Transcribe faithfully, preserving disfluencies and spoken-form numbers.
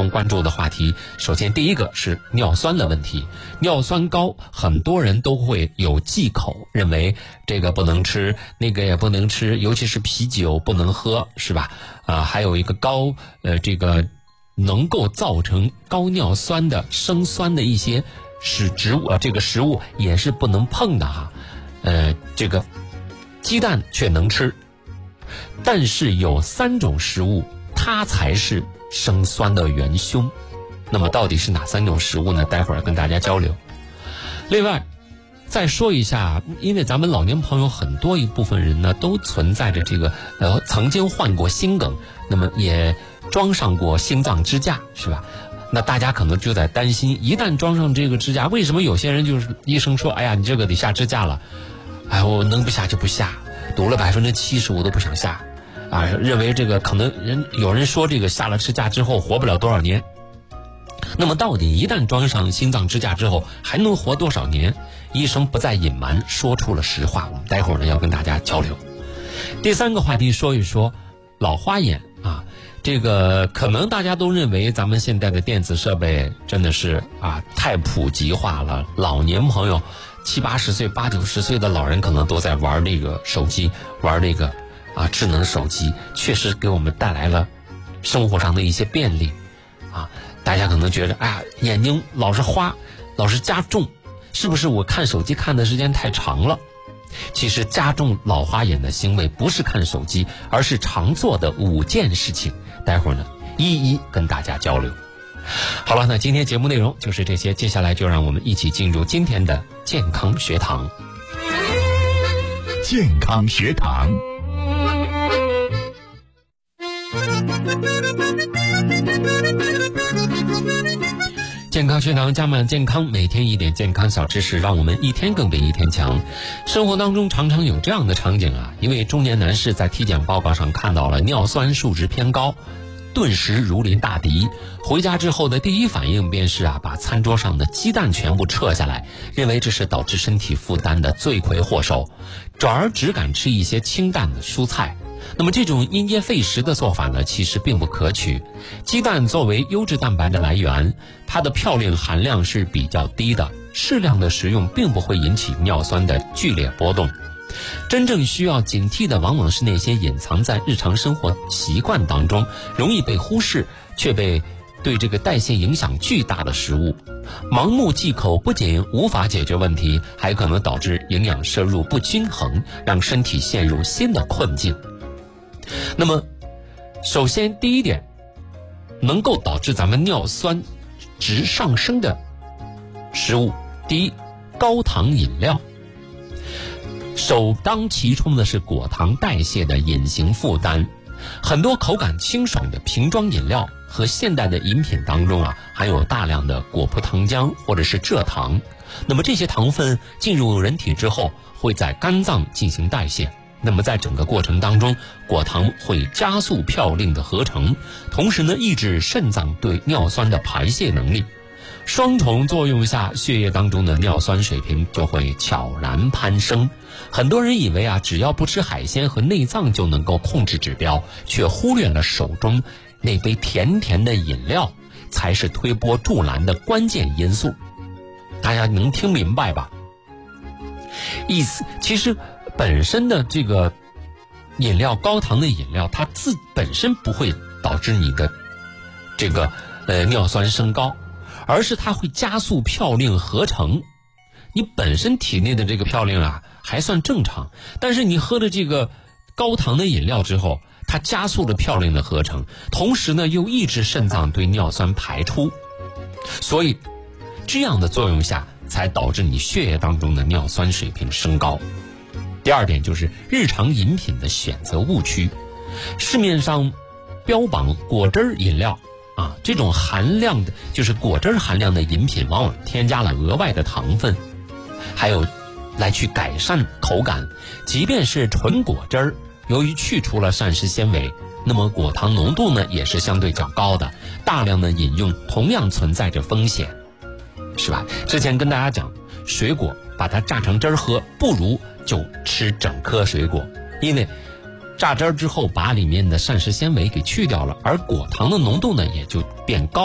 中关注的话题，首先第一个是尿酸的问题。尿酸高，很多人都会有忌口，认为这个不能吃，那个也不能吃，尤其是啤酒不能喝，是吧？啊，还有一个高呃这个能够造成高尿酸的生酸的一些是植物啊，这个食物也是不能碰的哈。呃，这个鸡蛋却能吃，但是有三种食物它才是生酸的元凶。那么到底是哪三种食物呢？待会儿跟大家交流。另外再说一下，因为咱们老年朋友很多一部分人呢都存在着这个呃曾经患过心梗，那么也装上过心脏支架，是吧？那大家可能就在担心，一旦装上这个支架，为什么有些人就是医生说，哎呀，你这个得下支架了，哎，我能不下就不下，堵了百分之七十我都不想下，啊，认为这个可能人有人说这个下了支架之后活不了多少年。那么到底一旦装上心脏支架之后还能活多少年？医生不再隐瞒，说出了实话。我们待会儿呢要跟大家交流。第三个话题说一说老花眼啊。这个可能大家都认为咱们现在的电子设备真的是啊太普及化了，老年朋友七八十岁八九十岁的老人可能都在玩这个手机，玩这个啊智能手机，确实给我们带来了生活上的一些便利啊。大家可能觉得哎呀眼睛老是花，老是加重，是不是我看手机看的时间太长了？其实加重老花眼的行为不是看手机，而是常做的五件事情。待会儿呢一一跟大家交流。好了，那今天节目内容就是这些，接下来就让我们一起进入今天的健康学堂。 健康学堂。 健康学堂加满健康，每天一点健康小知识，让我们一天更比一天强。生活当中常常有这样的场景啊，一位中年男士在体检报告上看到了尿酸数值偏高，顿时如临大敌。回家之后的第一反应便是啊，把餐桌上的鸡蛋全部撤下来，认为这是导致身体负担的罪魁祸首，转而只敢吃一些清淡的蔬菜。那么这种因噎废食的做法呢，其实并不可取。鸡蛋作为优质蛋白的来源，它的嘌呤含量是比较低的，适量的食用并不会引起尿酸的剧烈波动。真正需要警惕的往往是那些隐藏在日常生活习惯当中，容易被忽视却被对这个代谢影响巨大的食物。盲目忌口不仅无法解决问题，还可能导致营养摄入不均衡，让身体陷入新的困境。那么首先第一点，能够导致咱们尿酸值上升的食物，第一，高糖饮料。首当其冲的是果糖代谢的隐形负担，很多口感清爽的瓶装饮料和现代的饮品当中啊，含有大量的果葡糖浆或者是蔗糖。那么这些糖分进入人体之后，会在肝脏进行代谢。那么在整个过程当中，果糖会加速嘌呤的合成，同时呢抑制肾脏对尿酸的排泄能力。双重作用下，血液当中的尿酸水平就会悄然攀升。很多人以为啊，只要不吃海鲜和内脏就能够控制指标，却忽略了手中那杯甜甜的饮料才是推波助澜的关键因素。大家能听明白吧？意思其实本身的这个饮料，高糖的饮料，它自本身不会导致你的这个呃尿酸升高，而是它会加速嘌呤合成。你本身体内的这个嘌呤啊还算正常，但是你喝了这个高糖的饮料之后，它加速了嘌呤的合成，同时呢又抑制肾脏对尿酸排出，所以这样的作用下才导致你血液当中的尿酸水平升高。第二点就是日常饮品的选择误区，市面上标榜果汁饮料啊，这种含量的就是果汁含量的饮品，往往添加了额外的糖分，还有来去改善口感。即便是纯果汁儿，由于去除了膳食纤维，那么果糖浓度呢也是相对较高的，大量的饮用同样存在着风险，是吧？之前跟大家讲，水果把它榨成汁儿喝，不如就吃整颗水果，因为榨汁儿之后把里面的膳食纤维给去掉了，而果糖的浓度呢也就变高。